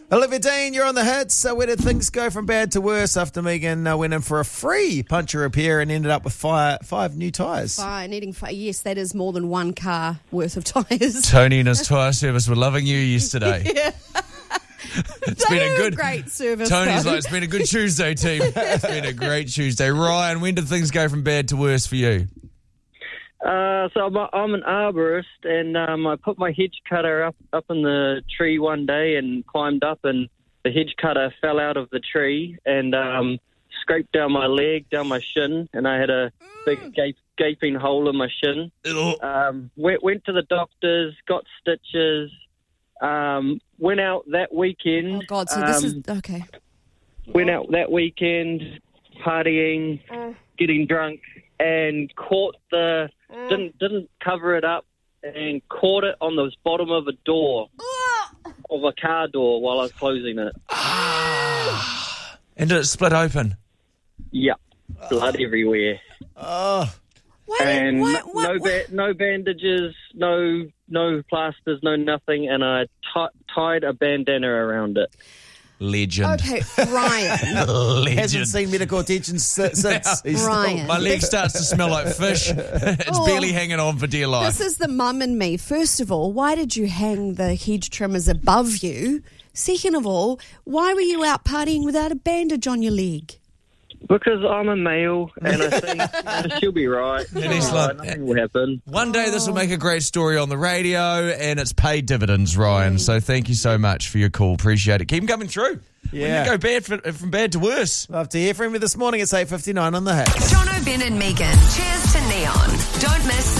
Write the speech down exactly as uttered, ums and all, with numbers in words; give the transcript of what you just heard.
Olivia Dean, you're on the hits. So where did things go from bad to worse after Megan uh, went in for a free puncture repair and ended up with five, five new tyres? Fine, needing five. Yes, that is more than one car worth of tyres. Tony and his tyre service were loving you yesterday. Yeah. It's They been a are good great service. Tony's though. like, it's been a good Tuesday, team. It's been a great Tuesday. Ryan, when did things go from bad to worse for you? Uh, so I'm, a, I'm an arborist, and um, I put my hedge cutter up, up in the tree one day and climbed up, and the hedge cutter fell out of the tree and um, scraped down my leg, down my shin, and I had a big gape, gaping hole in my shin. Um, went, went to the doctors, got stitches, um, went out that weekend. Oh, God, so this is... um, Okay. Went out that weekend, partying, getting drunk, and caught the... Didn't didn't cover it up and caught it on the bottom of a door, of a car door while I was closing it. Ah. And did it split open? Yeah, blood everywhere. Oh, Why, And why, no why, ba- no bandages, no no plasters, no nothing, and I t- tied a bandana around it. Legend. Okay, Ryan. Legend. hasn't seen medical attention si- since. He's still- Ryan. My leg starts to smell like fish. It's Oh. barely hanging on for dear life. This is the mum and me. First of all, why did you hang the hedge trimmers above you? Second of all, why were you out partying without a bandage on your leg? Because I'm a male, and I think uh, she'll be right. And he's Uh, like- nothing will happen. One day this will make a great story on the radio, and it's paid dividends, Ryan. So thank you so much for your call. Appreciate it. Keep them coming through. Yeah. When you go bad for, from bad to worse. Love to hear from you this morning. It's eight fifty-nine on the hit. Jono, Ben and Megan. Cheers to Neon. Don't miss